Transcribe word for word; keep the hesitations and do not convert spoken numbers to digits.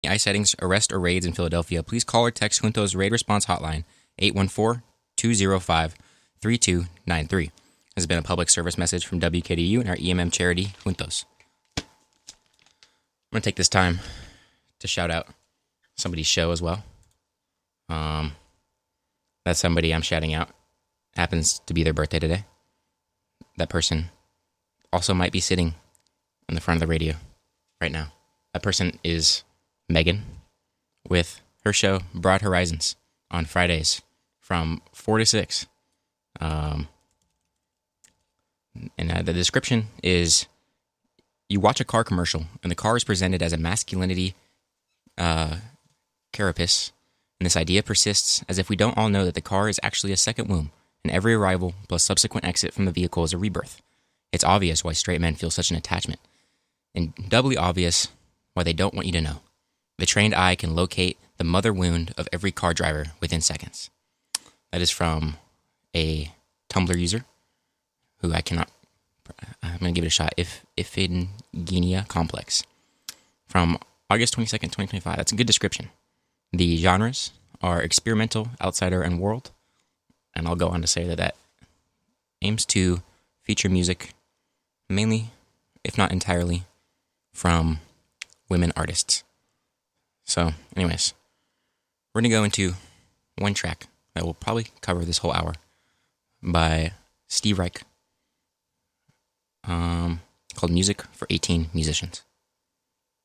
ICE sightings, arrest, or raids in Philadelphia, please call or text Junto's Raid Response Hotline, eight one four, two zero five, three two nine three. This has been a public service message from W K D U and our E M M charity, Juntos. I'm going to take this time to shout out somebody's show as well. Um, that somebody I'm shouting out happens to be their birthday today. That person also might be sitting in the front of the radio right now. That person is Megan with her show Broad Horizons on Fridays from four to six. Um, and uh, the description is you watch a car commercial and the car is presented as a masculinity uh, carapace, and this idea persists as if we don't all know that the car is actually a second womb, and every arrival plus subsequent exit from the vehicle is a rebirth. It's obvious why straight men feel such an attachment, and doubly obvious why they don't want you to know. The trained eye can locate the mother wound of every car driver within seconds. That is from a Tumblr user who I cannot, I'm going to give it a shot, if Iphigenia Complex, from August twenty-second, twenty twenty-five. That's a good description. The genres are experimental, outsider, and world. And I'll go on to say that that aims to feature music mainly, if not entirely, from women artists. So, anyways, we're going to go into one track that will probably cover this whole hour by Steve Reich, um, called Music for eighteen Musicians.